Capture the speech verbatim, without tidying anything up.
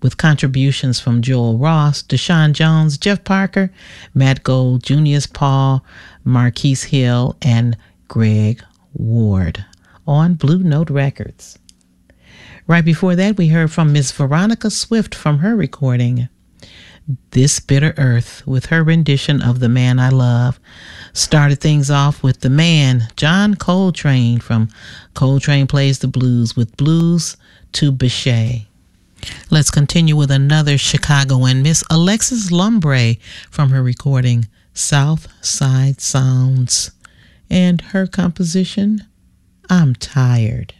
with contributions from Joel Ross, Deshaun Jones, Jeff Parker, Matt Gold, Junius Paul, Marquise Hill, and Greg Ward on Blue Note Records. Right before that, we heard from Miss Veronica Swift from her recording, This Bitter Earth, with her rendition of The Man I Love. Started things off with the man, John Coltrane, from Coltrane Plays the Blues, with Blues to Bechet. Let's continue with another Chicagoan, Miss Alexis Lumbre, from her recording, South Side Sounds, and her composition, I'm Tired.